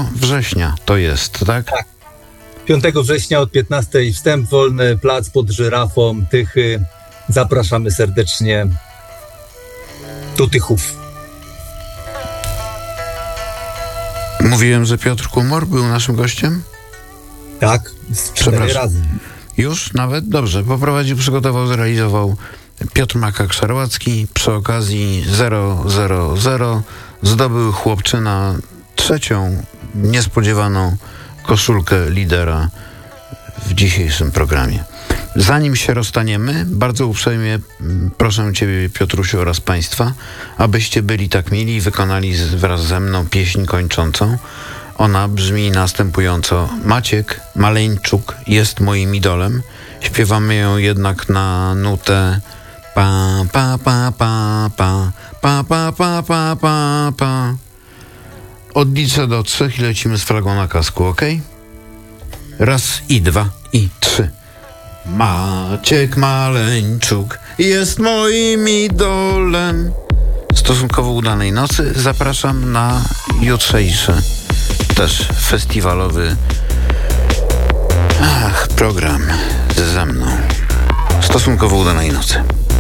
września to jest, tak? Tak. 5 września od 15 wstęp wolny, plac pod Żyrafą, Tychy. Zapraszamy serdecznie do Tychów. Mówiłem, że Piotr Kumor był naszym gościem? Tak, z 4 razy. Już nawet? Dobrze. Poprowadził, przygotował, zrealizował Piotr Makak-Szarłacki. Przy okazji 000 zdobył chłopczyna 3. niespodziewaną koszulkę lidera w dzisiejszym programie. Zanim się rozstaniemy, bardzo uprzejmie proszę Ciebie, Piotrusiu, oraz Państwa, abyście byli tak mili i wykonali wraz ze mną pieśń kończącą. Ona brzmi następująco. Maciek Maleńczuk jest moim idolem. Śpiewamy ją jednak na nutę pa pa pa pa pa pa pa pa pa pa pa. Odliczę do 3 i lecimy z flagą na kasku, ok? 1 i 2 i 3. Maciek Maleńczuk jest moim idolem. Stosunkowo udanej nocy. Zapraszam na jutrzejszy też festiwalowy program ze mną. Stosunkowo udanej nocy.